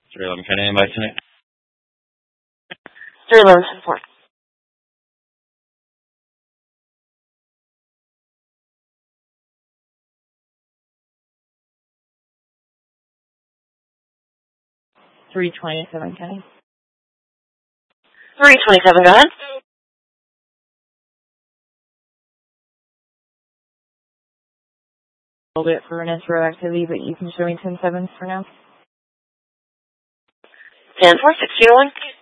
311 Kenny, by tonight. 311 10-4. $327 Kenny. 327, go ahead. A little bit for an intro activity, but you can show me 10-7 for now. 10-4, 1601.